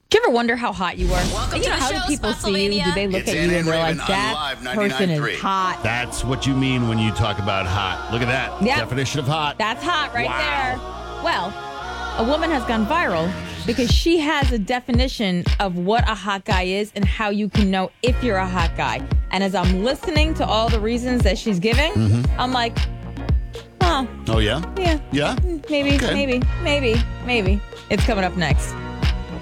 Do you ever wonder how hot you are? Welcome to the how show, do people see you? Spotsylvania. Do they look It's at Ann you and and they're Raven like, on that Live person 99.3. is hot? That's what you mean when you talk about hot. Look at that. Yep. Definition of hot. That's hot right Wow. there. Well, a woman has gone viral because she has a definition of what a hot guy is and how you can know if you're a hot guy. And as I'm listening to all the reasons that she's giving, I'm like, Oh, yeah? yeah, Yeah? maybe, Okay. maybe. It's coming up next.